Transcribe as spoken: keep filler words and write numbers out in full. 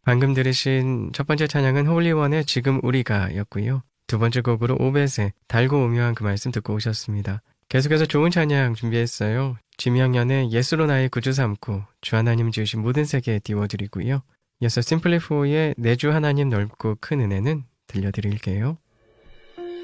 방금 들으신 첫 번째 찬양은 홀리원의 지금 우리가 였고요. 두 번째 곡으로 오벳의 달고 오묘한 그 말씀 듣고 오셨습니다. 계속해서 좋은 찬양 준비했어요. 지명연의 예수로 나의 구주 삼고 주 하나님 지으신 모든 세계에 띄워드리고요. 이어서 심플리포의 내 주 하나님 넓고 큰 은혜는 들려드릴게요.